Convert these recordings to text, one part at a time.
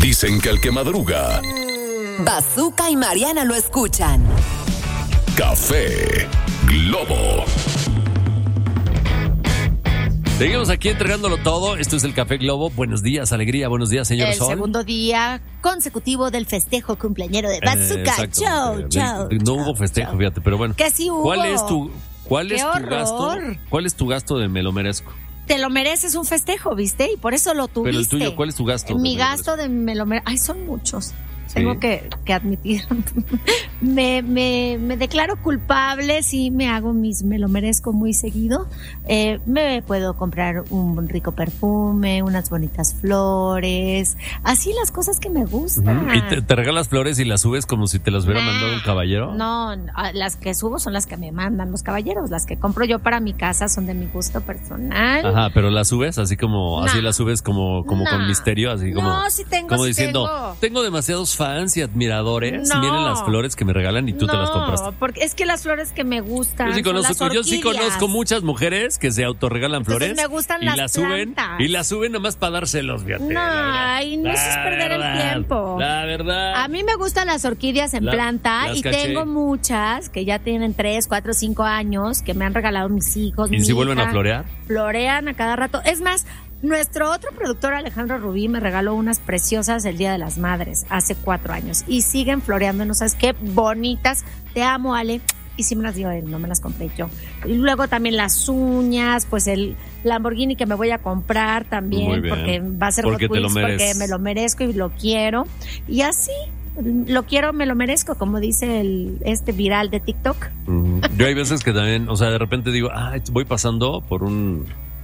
Dicen que el que madruga, Bazooka y Mariana lo escuchan. Café Globo. Seguimos aquí entregándolo todo. Esto es el Café Globo. Buenos días, alegría. Buenos días, señor Sol. El segundo día consecutivo del festejo cumpleañero de Bazooka. Chau. No hubo festejo, fíjate, pero bueno. Que sí hubo. ¿Cuál es tu gasto? ¿Cuál es tu gasto de me lo merezco? Te lo mereces un festejo, ¿viste? Y por eso lo tuviste. Pero el tuyo, ¿cuál es tu gasto? Mi gasto de me lo merezco. Ay, son muchos. ¿Sí? Tengo que admitir. me declaro culpable, sí me hago me lo merezco muy seguido. Me puedo comprar un rico perfume, unas bonitas flores, así las cosas que me gustan. ¿Y te regalas flores y las subes como si te las hubiera mandado un caballero? No, las que subo son las que me mandan los caballeros, las que compro yo para mi casa son de mi gusto personal. Ajá, pero las subes así como, así las subes como con misterio, así como. No, sí tengo, como sí diciendo, tengo demasiados fans y admiradores. Miren las flores que me regalan y tú te las compraste. No, porque es que las flores que me gustan. Yo sí conozco muchas mujeres que se autorregalan flores. Me gustan y las plantas. Y las suben nomás para dárselos, fíjate. No, ay, no es perder el tiempo. La verdad. A mí me gustan las orquídeas en planta y tengo muchas que ya tienen 3, 4, 5 años que me han regalado mis hijos. ¿Y si vuelven a florear? Florean a cada rato. Es más, nuestro otro productor, Alejandro Rubí, me regaló unas preciosas el Día de las Madres hace 4 años y siguen floreando, no sabes qué bonitas. Te amo, Ale. Y sí me las dio él, no me las compré yo. Y luego también las uñas, pues el Lamborghini que me voy a comprar también, porque va a ser Hot Wheels, porque me lo merezco y lo quiero. Y así, lo quiero, me lo merezco, como dice este viral de TikTok. Yo hay veces que también, o sea, de repente digo, voy pasando por un...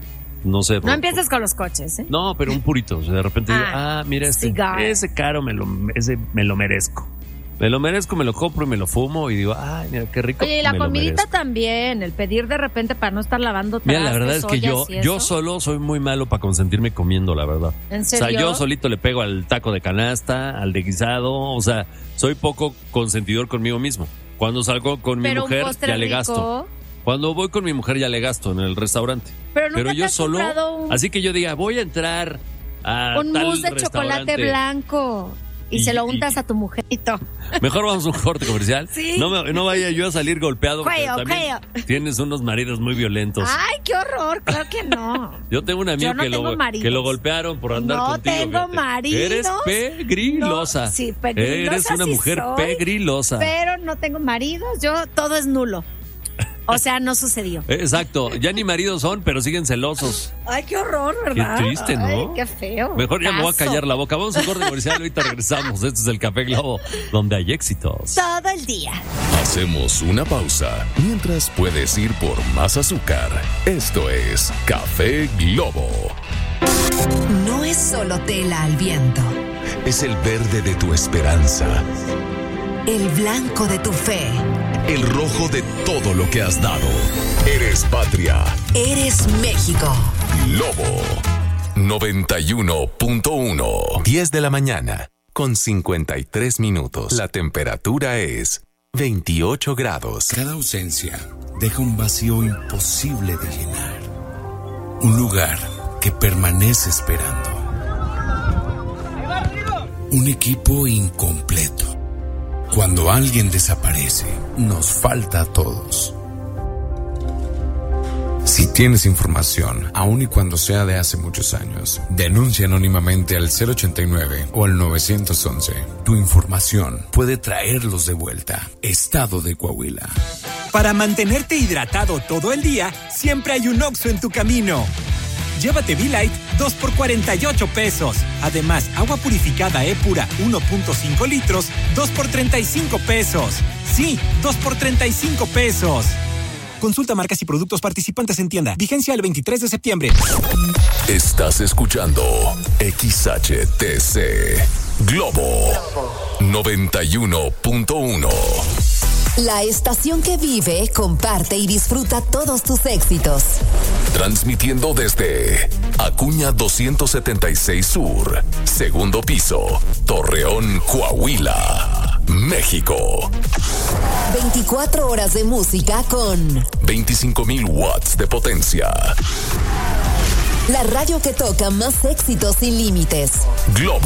No sé. No empieces con los coches, ¿eh? No, pero un purito. O sea, de repente digo, mira, ese caro me lo merezco. Me lo merezco, me lo compro y me lo fumo y digo, mira, qué rico. Oye, y la comidita también, el pedir de repente para no estar lavando trastes. Mira, la verdad es que yo solo soy muy malo para consentirme comiendo, la verdad. ¿En serio? O sea, yo solito le pego al taco de canasta, al de guisado, o sea, soy poco consentidor conmigo mismo. Cuando salgo con mi mujer, ya le gasto. Cuando voy con mi mujer ya le gasto en el restaurante. Pero yo solo, así que yo diga, voy a entrar a un tal mousse de restaurante. chocolate blanco y se lo untas a tu mujerito. Mejor vamos a un corte comercial. Sí. No vaya yo a salir golpeado. Cuello. Tienes unos maridos muy violentos. Ay, qué horror, claro que no. Yo tengo un amigo que lo golpearon por andar contigo. No tengo maridos. Eres pegrilosa. No, sí, pegrilosa. Eres una mujer pegrilosa. Pero no tengo maridos, todo es nulo. O sea, no sucedió. Exacto, ya ni maridos son, pero siguen celosos. Ay, qué horror, ¿verdad? Qué triste, ¿no? Ay, qué feo. Mejor ya me voy a callar la boca. Vamos a un corte comercial, ahorita regresamos. Este es el Café Globo, donde hay éxitos. Todo el día. Hacemos una pausa, mientras puedes ir por más azúcar. Esto es Café Globo. No es solo tela al viento. Es el verde de tu esperanza. El blanco de tu fe. El rojo de todo lo que has dado. Eres patria. Eres México. Globo 91.1. 10 de la mañana con 53 minutos. La temperatura es 28 grados. Cada ausencia deja un vacío imposible de llenar. Un lugar que permanece esperando. Un equipo incompleto. Cuando alguien desaparece, nos falta a todos. Si tienes información, aun y cuando sea de hace muchos años, denuncia anónimamente al 089 o al 911. Tu información puede traerlos de vuelta. Estado de Coahuila. Para mantenerte hidratado todo el día, siempre hay un Oxxo en tu camino. Llévate V-Lite 2 por 48 pesos. Además, agua purificada E-Pura 1.5 litros, 2 por 35 pesos. Sí, 2 por 35 pesos. Consulta marcas y productos participantes en tienda. Vigencia el 23 de septiembre. Estás escuchando XHTC Globo 91.1. La estación que vive, comparte y disfruta todos tus éxitos. Transmitiendo desde Acuña 276 Sur, segundo piso, Torreón, Coahuila, México. 24 horas de música con 25,000 watts de potencia. La radio que toca más éxitos sin límites. Globo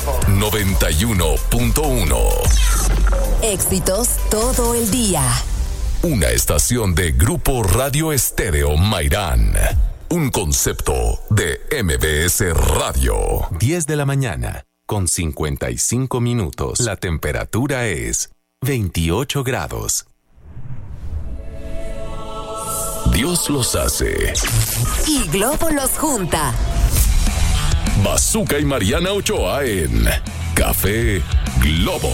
91.1. Éxitos todo el día. Una estación de Grupo Radio Estéreo Mairán. Un concepto de MBS Radio. 10 de la mañana, con 55 minutos. La temperatura es 28 grados. Dios los hace. Y Globo los junta. Bazooka y Mariana Ochoa en Café Globo.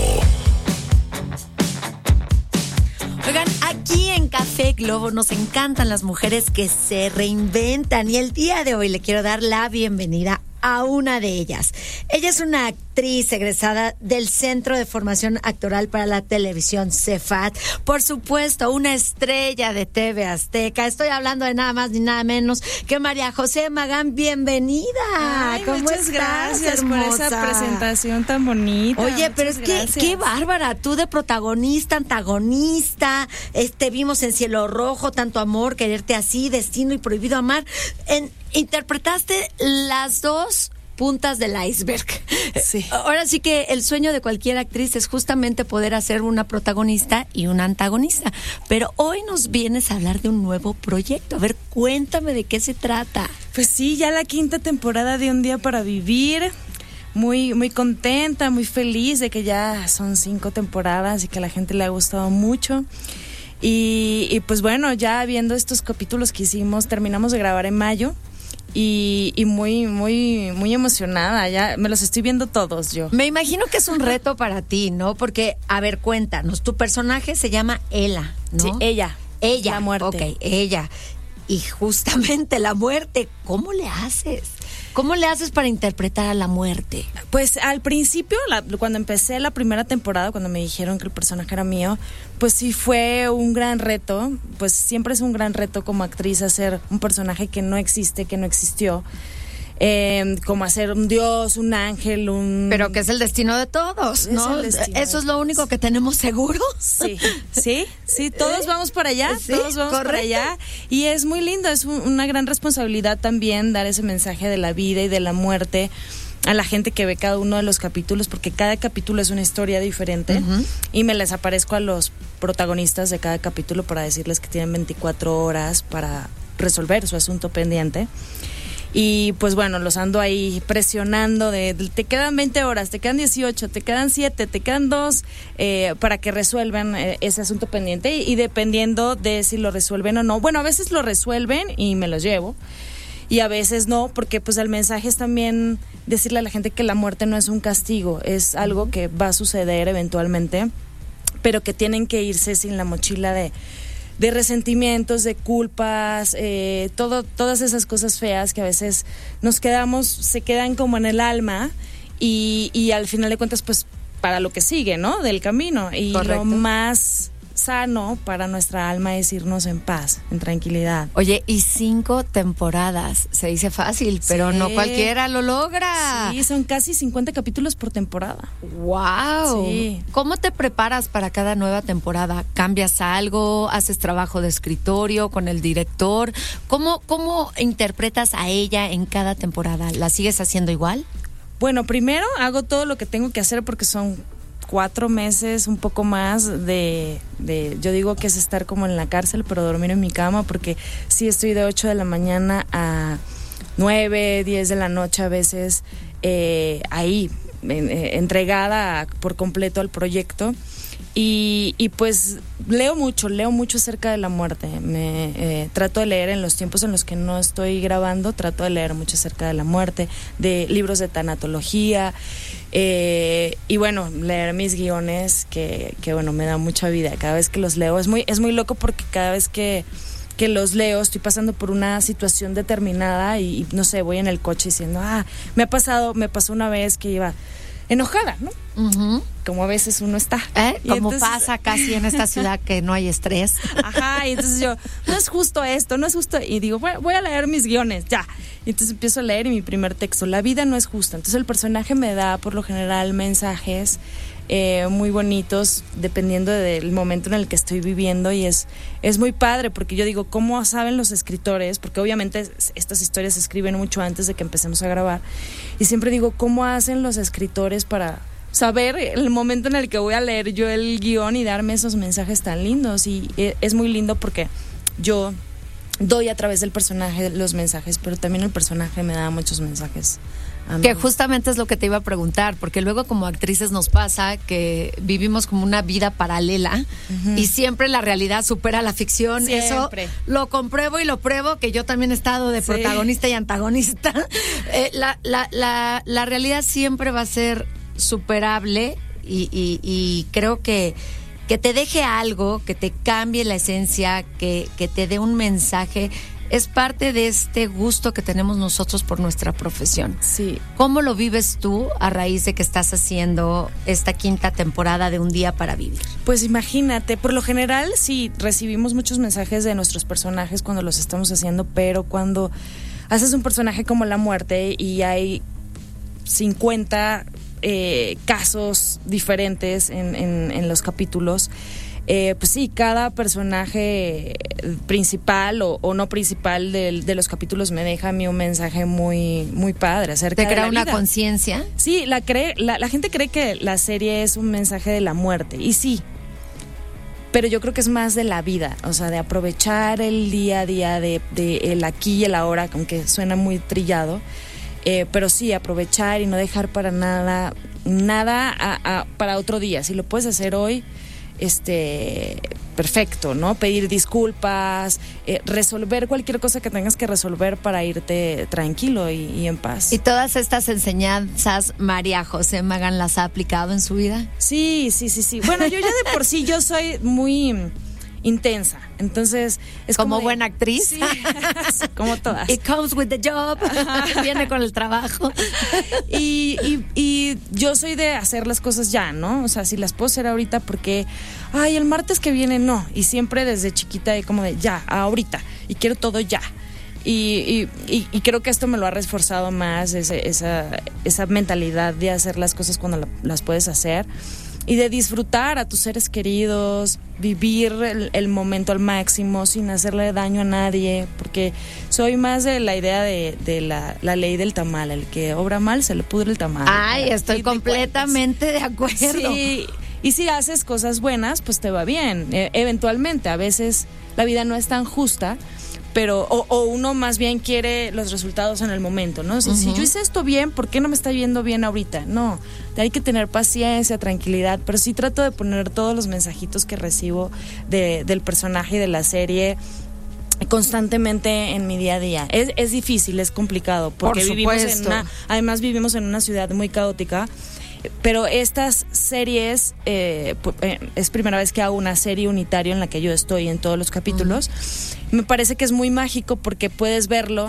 Oigan, aquí en Café Globo nos encantan las mujeres que se reinventan y el día de hoy le quiero dar la bienvenida a una de ellas. Ella es una actriz egresada del Centro de Formación Actoral para la Televisión CEFAT. Por supuesto, una estrella de TV Azteca. Estoy hablando de nada más ni nada menos que María José Magán. Bienvenida. Ay, muchas gracias por esa presentación tan bonita. Oye, pero es que qué bárbara. Tú de protagonista, antagonista. Vimos en Cielo Rojo, Tanto Amor, Quererte Así, Destino y Prohibido Amar. Interpretaste las dos puntas del iceberg. Sí. Ahora sí que el sueño de cualquier actriz es justamente poder hacer una protagonista y una antagonista. Pero hoy nos vienes a hablar de un nuevo proyecto. A ver, cuéntame de qué se trata. Pues sí, ya la 5ª temporada de Un Día para Vivir. Muy, muy contenta, muy feliz de que ya son 5 temporadas y que a la gente le ha gustado mucho. Y pues bueno, ya viendo estos capítulos que hicimos, terminamos de grabar en mayo. Y muy, muy, muy emocionada, ya me los estoy viendo todos yo. Me imagino que es un reto para ti, ¿no? Porque, a ver, cuéntanos, tu personaje se llama Ela, ¿no? Sí, ella. La muerte. Ok, ella. Y justamente la muerte, ¿cómo le haces? ¿Cómo le haces para interpretar a la muerte? Pues al principio, cuando empecé la primera temporada, cuando me dijeron que el personaje era mío, pues sí fue un gran reto. Pues siempre es un gran reto como actriz hacer un personaje que no existe, que no existió. Como hacer un dios, un ángel, Pero que es el destino de todos, ¿no? Eso es lo único que tenemos seguro. Sí, todos vamos para allá, sí, todos vamos para allá. Y es muy lindo, es una gran responsabilidad también dar ese mensaje de la vida y de la muerte a la gente que ve cada uno de los capítulos, porque cada capítulo es una historia diferente. Uh-huh. Y me les aparezco a los protagonistas de cada capítulo para decirles que tienen 24 horas para resolver su asunto pendiente. Y pues bueno, los ando ahí presionando te quedan 20 horas, te quedan 18, te quedan 7, te quedan 2, para que resuelvan ese asunto pendiente y dependiendo de si lo resuelven o no. Bueno, a veces lo resuelven y me los llevo y a veces no, porque pues el mensaje es también decirle a la gente que la muerte no es un castigo, es algo que va a suceder eventualmente, pero que tienen que irse sin la mochila de resentimientos, de culpas, todas esas cosas feas que a veces se quedan como en el alma y al final de cuentas pues para lo que sigue, ¿no? Del camino. Y Correcto. Lo más sano para nuestra alma es irnos en paz, en tranquilidad. Oye, y 5 temporadas, se dice fácil, pero no cualquiera lo logra. Sí, son casi 50 capítulos por temporada. ¡Wow! Sí. ¿Cómo te preparas para cada nueva temporada? ¿Cambias algo? ¿Haces trabajo de escritorio con el director? ¿Cómo interpretas a ella en cada temporada? ¿La sigues haciendo igual? Bueno, primero hago todo lo que tengo que hacer porque son 4 meses, un poco más yo digo que es estar como en la cárcel, pero dormir en mi cama, porque sí estoy de 8 de la mañana a 9, 10 de la noche a veces, ahí, entregada por completo al proyecto. Y pues leo mucho acerca de la muerte. Trato de leer en los tiempos en los que no estoy grabando, trato de leer mucho acerca de la muerte, de libros de tanatología, y bueno, leer mis guiones que bueno, me da mucha vida. Cada vez que los leo es muy loco porque cada vez que los leo estoy pasando por una situación determinada y no sé, voy en el coche diciendo, me pasó una vez que iba enojada, ¿no? Como a veces uno está. Como entonces, pasa casi en esta ciudad que no hay estrés. Ajá, y entonces yo, no es justo esto, no es justo. Y digo, voy a leer mis guiones, ya. Y entonces empiezo a leer y mi primer texto, la vida no es justa. Entonces el personaje me da, por lo general, mensajes muy bonitos, dependiendo del momento en el que estoy viviendo, y es muy padre, porque yo digo, ¿cómo saben los escritores? Porque obviamente estas historias se escriben mucho antes de que empecemos a grabar, y siempre digo, ¿cómo hacen los escritores para saber el momento en el que voy a leer yo el guión y darme esos mensajes tan lindos? Y es muy lindo porque yo doy a través del personaje los mensajes, pero también el personaje me da muchos mensajes. Que justamente es lo que te iba a preguntar, porque luego como actrices nos pasa que vivimos como una vida paralela y siempre la realidad supera la ficción. Siempre. Eso lo compruebo y lo pruebo, que yo también he estado de protagonista y antagonista. La realidad siempre va a ser superable y creo que te deje algo, que te cambie la esencia, que te dé un mensaje. Es parte de este gusto que tenemos nosotros por nuestra profesión. Sí. ¿Cómo lo vives tú a raíz de que estás haciendo esta 5ª temporada de Un Día para Vivir? Pues imagínate, por lo general sí recibimos muchos mensajes de nuestros personajes cuando los estamos haciendo, pero cuando haces un personaje como la muerte y hay 50 casos diferentes en los capítulos, pues sí, cada personaje principal o no principal de los capítulos me deja a mí un mensaje muy, muy padre acerca de la vida. ¿Te crea una conciencia? Sí, la gente cree que la serie es un mensaje de la muerte, y sí, pero yo creo que es más de la vida, o sea, de aprovechar el día a día, de el aquí y el ahora, aunque suena muy trillado. Pero sí, aprovechar y no dejar para nada para otro día. Si lo puedes hacer hoy, perfecto, ¿no? Pedir disculpas, resolver cualquier cosa que tengas que resolver para irte tranquilo y en paz. ¿Y todas estas enseñanzas María José Magán las ha aplicado en su vida? Sí. Bueno, yo ya de por sí yo soy muy intensa, entonces es como buena actriz. Sí, como todas. It comes with the job. Viene con el trabajo. Y yo soy de hacer las cosas ya, ¿no? O sea, si las puedo hacer ahorita, porque el martes que viene no, y siempre desde chiquita como de ya, ahorita, y quiero todo ya. Y creo que esto me lo ha reforzado más, esa mentalidad de hacer las cosas cuando las puedes hacer, y de disfrutar a tus seres queridos, vivir el momento al máximo sin hacerle daño a nadie, porque soy más de la idea de la ley del tamal, el que obra mal se le pudre el tamal. Ay, estoy completamente de acuerdo. Sí, y si haces cosas buenas, pues te va bien, eventualmente. A veces la vida no es tan justa, pero o uno más bien quiere los resultados en el momento, ¿no? Si yo hice esto bien, ¿por qué no me está yendo bien ahorita? No, hay que tener paciencia, tranquilidad, pero sí trato de poner todos los mensajitos que recibo del personaje y de la serie constantemente en mi día a día. Es difícil, es complicado, porque además vivimos en una ciudad muy caótica. Pero estas series, es primera vez que hago una serie unitaria en la que yo estoy en todos los capítulos. Me parece que es muy mágico porque puedes verlo,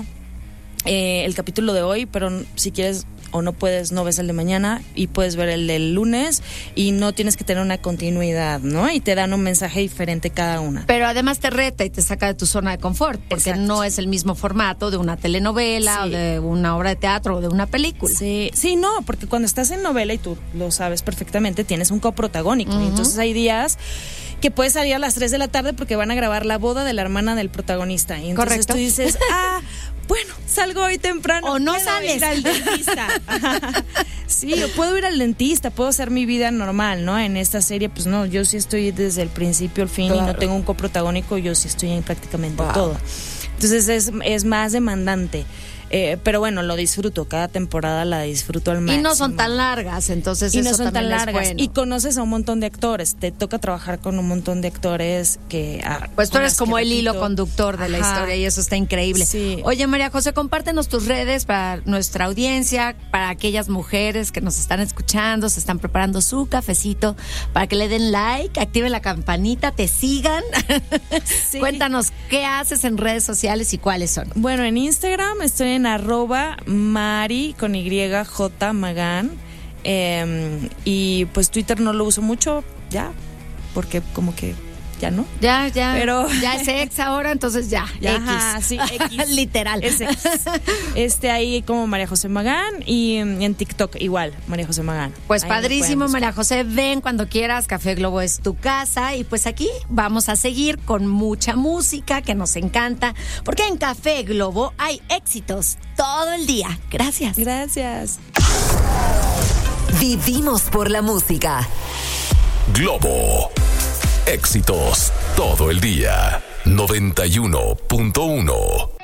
el capítulo de hoy, pero si quieres o no puedes, no ves el de mañana, y puedes ver el del lunes, y no tienes que tener una continuidad, ¿no? Y te dan un mensaje diferente cada una. Pero además te reta y te saca de tu zona de confort, porque no es el mismo formato de una telenovela o de una obra de teatro o de una película. Sí, no, porque cuando estás en novela, y tú lo sabes perfectamente, tienes un coprotagónico, y entonces hay días que puedes salir a las 3 de la tarde porque van a grabar la boda de la hermana del protagonista, y entonces tú dices, bueno, salgo hoy temprano. O no sales. Ir al dentista. Sí, puedo ir al dentista, puedo hacer mi vida normal, ¿no? En esta serie, pues no, yo sí estoy desde el principio al fin, y no tengo un coprotagónico, yo sí estoy en prácticamente todo. Entonces es más demandante. Pero bueno, lo disfruto, cada temporada la disfruto al máximo. Y no son tan largas, entonces y eso no son tan largas. Es bueno. Y conoces a un montón de actores, te toca trabajar con un montón de actores que... pues tú eres como el hilo conductor de la historia, y eso está increíble. Sí. Oye, María José, compártenos tus redes para nuestra audiencia, para aquellas mujeres que nos están escuchando, se están preparando su cafecito, para que le den like, activen la campanita, te sigan. Sí. Cuéntanos qué haces en redes sociales y cuáles son. Bueno, en Instagram estoy en @Mari con YJ Magán. Y pues Twitter no lo uso mucho ya, porque como que ya no. Ya. Pero ya es ex ahora, entonces ya. Ajá, sí, X. Literal. Es ex. Ahí como María José Magán y en TikTok igual, María José Magán. Pues ahí padrísimo, María José. Ven cuando quieras. Café Globo es tu casa. Y pues aquí vamos a seguir con mucha música que nos encanta. Porque en Café Globo hay éxitos todo el día. Gracias. Gracias. Vivimos por la música. Globo. Éxitos todo el día. 91.1